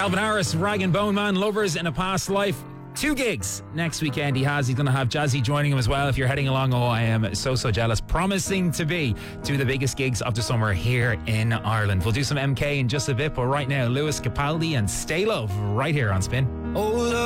Calvin Harris, Rag and Bone Man, Lovers in a Past Life. 2 gigs next weekend he's going to have Jazzy joining him as well. If you're heading along, I am so jealous. Promising to be 2 of the biggest gigs of the summer here in Ireland. We'll do some MK in just a bit, but right now Lewis Capaldi and Stay Love right here on Spin. Oh,